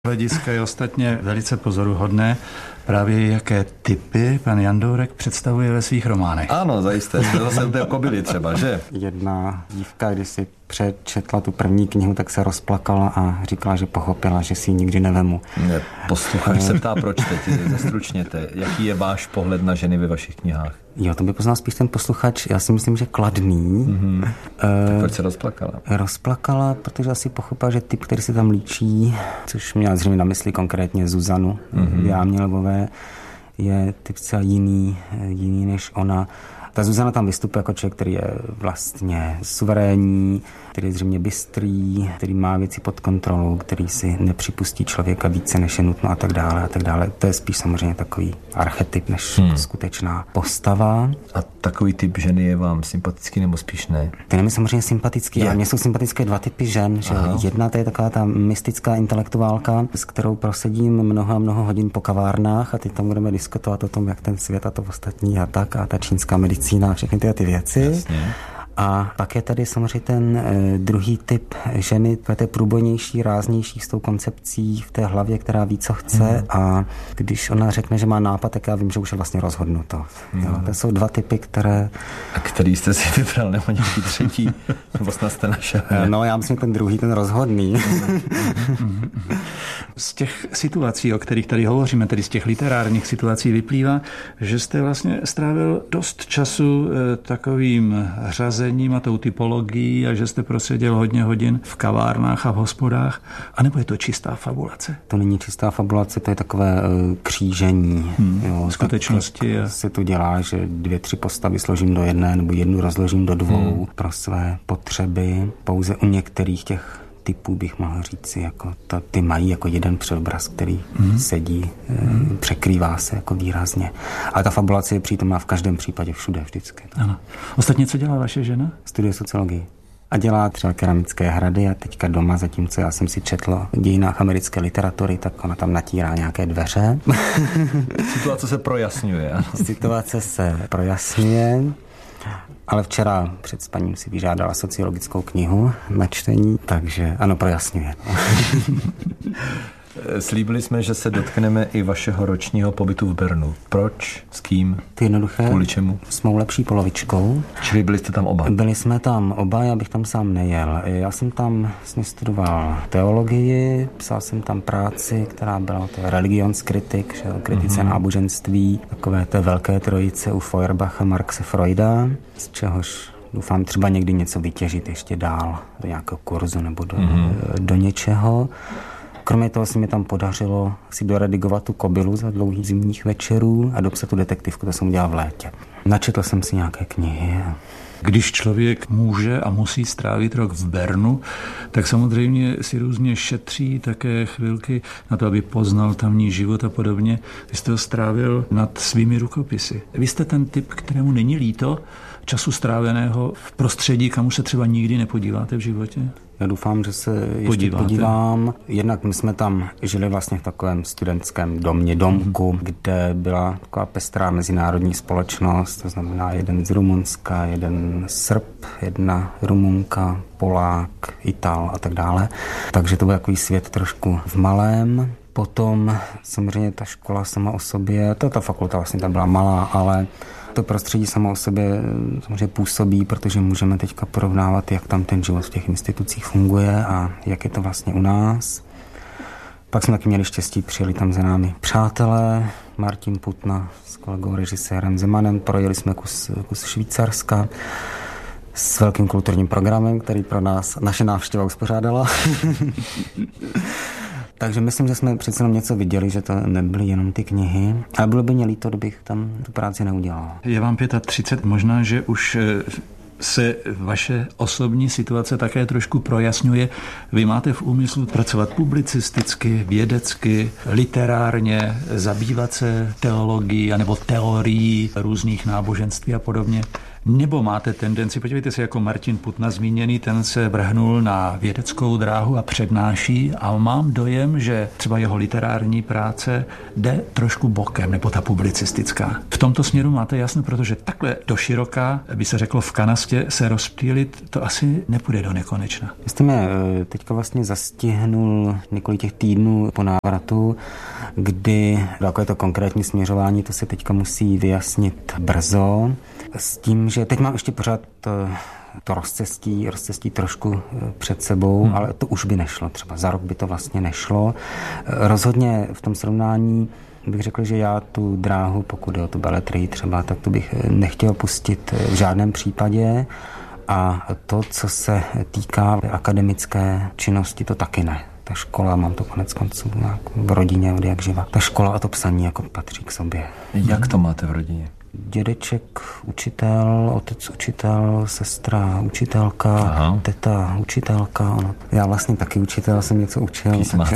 Hlediska je ostatně velice pozoruhodné, právě jaké typy pan Jandourek představuje ve svých románech. Ano, zajisté. Zase u té kobily třeba, že? Jedna dívka, když si přečetla tu první knihu, tak se rozplakala a říkala, že pochopila, že si ji nikdy nevemu. Posluchač se ptá, proč teď, zestručněte. Jaký je váš pohled na ženy ve vašich knihách? Jo, to by poznal spíš ten posluchač, já si myslím, že kladný. Tak proč se rozplakala? Rozplakala, protože asi pochopila, že typ, který se tam líčí, což měla zřejmě na mysli konkrétně Zuzanu Jámělovové, je typ celá jiný než ona. Ta Zuzana tam vystupuje jako člověk, který je vlastně suverénní, který je zřejmě bystrý, který má věci pod kontrolou, který si nepřipustí člověka více, než je nutno a tak dále a tak dále. To je spíš samozřejmě takový archetyp, než skutečná postava. A takový typ ženy je vám sympatický nebo spíš ne? Ten je samozřejmě sympatický, ale mně jsou sympatické dva typy žen. Že jedna to je taková ta mystická intelektuálka, s kterou prosedím mnoho hodin po kavárnách a teď tam budeme diskutovat o tom, jak ten svět a to ostatní a tak a ta čínská medicína a všechny ty věci. Jasně. A pak je tady samozřejmě ten druhý typ ženy, to je průbojnější, ráznější s tou koncepcí v té hlavě, která ví, co chce a když ona řekne, že má nápad, tak já vím, že už je vlastně rozhodnuto. Jo, to jsou dva typy, které... A který jste si vybral, nebo nějaký třetí? Nebo snad jste našel? No, já myslím ten druhý, ten rozhodný. Z těch situací, o kterých tady hovoříme, tedy z těch literárních situací vyplývá, že jste vlastně strávil dost času takovým řazením a tou typologií a že jste proseděl hodně hodin v kavárnách a v hospodách, anebo je to čistá fabulace? To není čistá fabulace, to je takové křížení. Jo, skutečnosti. Se to dělá, že 2-3 postavy složím do jedné nebo jednu rozložím do dvou pro své potřeby. Pouze u některých těch typů bych mohl říct, jako ty mají jako jeden předobraz, který sedí, překrývá se jako výrazně. Ale ta fabulace je přítomná v každém případě všude vždycky. Ano. Ostatně, co dělá vaše žena? Studuje sociologii. A dělá třeba keramické hrady a teďka doma, zatímco já jsem si četl v dějinách americké literatury, tak ona tam natírá nějaké dveře. Situace se projasňuje. Ano. Situace se projasňuje. Ale včera před spaním si vyžádala sociologickou knihu na čtení, takže ano, projasňuje. Slíbili jsme, že se dotkneme i vašeho ročního pobytu v Bernu. Proč? S kým? To jednoduché. Kvůli čemu? S mou lepší polovičkou. Čili byli jste tam oba? Byli jsme tam oba, já bych tam sám nejel. Já jsem tam studoval teologii, psal jsem tam práci, která byla o religionskritik, kritice náboženství, takové té velké trojice u Feuerbacha, Marxe, Freuda, z čehož doufám třeba někdy něco vytěžit ještě dál do nějakého kurzu nebo do něčeho. Kromě toho se mi tam podařilo si doredigovat tu kobylu za dlouhých zimních večerů a dopsat tu detektivku, to jsem udělal v létě. Načetl jsem si nějaké knihy. Když člověk může a musí strávit rok v Bernu, tak samozřejmě si různě šetří také chvilky na to, aby poznal tamní život a podobně. Vy jste ho strávil nad svými rukopisy. Vy jste ten typ, kterému není líto času stráveného v prostředí, kam už se třeba nikdy nepodíváte v životě? Já doufám, že se ještě podívám. Jednak my jsme tam žili vlastně v takovém studentském domku, kde byla taková pestrá mezinárodní společnost, to znamená jeden z Rumunska, jeden Srb, jedna Rumunka, Polák, Ital a tak dále. Takže to byl takový svět trošku v malém. Potom samozřejmě ta škola sama o sobě, ta fakulta vlastně ta byla malá, ale to prostředí samo o sobě samozřejmě působí, protože můžeme teďka porovnávat, jak tam ten život v těch institucích funguje a jak je to vlastně u nás. Pak jsme taky měli štěstí, přijeli tam za námi přátelé, Martin Putna s kolegou režisérem Zemanem, projeli jsme kus Švýcarska s velkým kulturním programem, který pro nás naše návštěva uspořádala. Takže myslím, že jsme přece jenom něco viděli, že to nebyly jenom ty knihy, ale bylo by mě líto, kdybych tam tu práci neudělal. Je vám 35, možná, že už se vaše osobní situace také trošku projasňuje. Vy máte v úmyslu pracovat publicisticky, vědecky, literárně, zabývat se teologií anebo teorií různých náboženství a podobně. Nebo máte tendenci, podívejte se, jako Martin Putna zmíněný, ten se vrhnul na vědeckou dráhu a přednáší a mám dojem, že třeba jeho literární práce jde trošku bokem, nebo ta publicistická. V tomto směru máte jasno, protože takhle doširoka, by se řeklo v kanastě, se rozptýlit, to asi nepůjde do nekonečna. Jste mě teďka vlastně zastihnul několik těch týdnů po návratu, kdy takové to konkrétní směřování, to se teďka musí vyjasnit brzo, s tím, že teď mám ještě pořád to rozcestí trošku před sebou, ale to už by nešlo. Třeba za rok by to vlastně nešlo. Rozhodně v tom srovnání bych řekl, že já tu dráhu, pokud je o tu beletrii třeba, tak to bych nechtěl pustit v žádném případě. A to, co se týká akademické činnosti, to taky ne. Ta škola, mám to konec konců v rodině od jak živa. Ta škola a to psaní jako patří k sobě. Jak to máte v rodině? Dědeček učitel, otec učitel, sestra učitelka, aha, teta učitelka. Ono. Já vlastně taky učitel, jsem něco učil.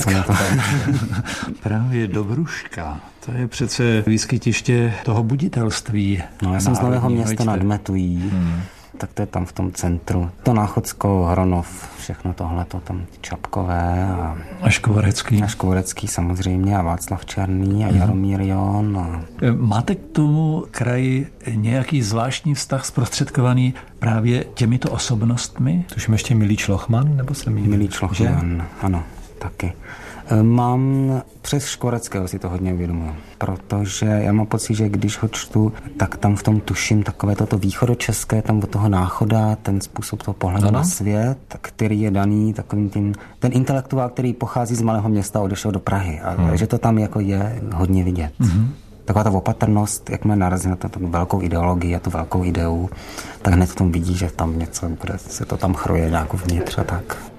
Právě Dobruška, to je přece výskytiště toho buditelství. No, já jsem z Nového Města nad Metují. Tak to je tam v tom centru. To Náchodsko, Hronov, všechno tohle, to tam Čapkové a Škvorecký. A Škvorecký samozřejmě a Václav Černý a Jaromír Jon. Máte k tomu kraji nějaký zvláštní vztah zprostředkovaný právě těmito osobnostmi? Tuším ještě Milý Člochman, nebo se mýlím? Milý Člochman, ano, taky. Mám přes Škvoreckého si to hodně uvědomuji, protože já mám pocit, že když ho čtu, tak tam v tom tuším takové toto východočeské, tam od toho Náchoda, ten způsob toho pohledu na svět, který je daný takovým tím, ten intelektuál, který pochází z malého města, odešel do Prahy a že to tam jako je hodně vidět. Taková ta opatrnost, jak mě narazí na tu velkou ideologii a tu velkou ideu, tak hned v tom vidí, že tam něco bude, se to tam chroje nějak vnitř a tak.